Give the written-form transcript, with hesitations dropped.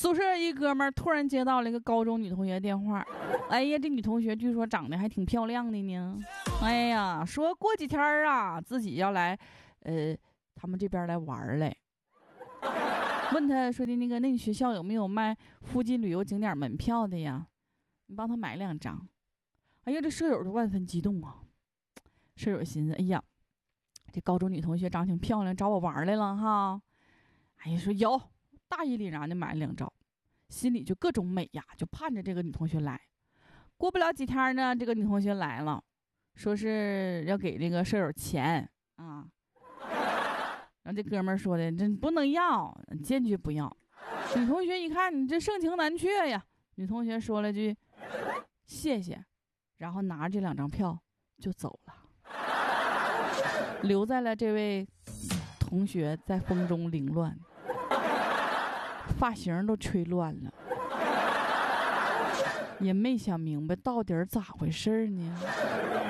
宿舍一哥们儿突然接到了一个高中女同学的电话，哎呀，这女同学据说长得还挺漂亮的呢。哎呀，说过几天啊，自己要来，他们这边来玩来。问他说的那你学校有没有卖附近旅游景点门票的呀？你帮他买2张。哎呀，这舍友都万分激动啊。舍友寻思，哎呀，这高中女同学长挺漂亮，找我玩来了哈。哎呀，说有，大义凛然的买了2张，心里就各种美呀，就盼着这个女同学来。过不了几天呢，这个女同学来了，说是要给那个舍友钱啊。然后这哥们儿说的，这不能要，坚决不要。女同学一看你这盛情难却呀，女同学说了句谢谢，然后拿着这2张票就走了，留在了这位同学在风中凌乱，发型都吹乱了，也没想明白到底咋回事呢。